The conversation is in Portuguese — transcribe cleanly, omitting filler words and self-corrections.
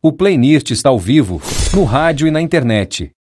O Playlist está ao vivo, no rádio e na internet.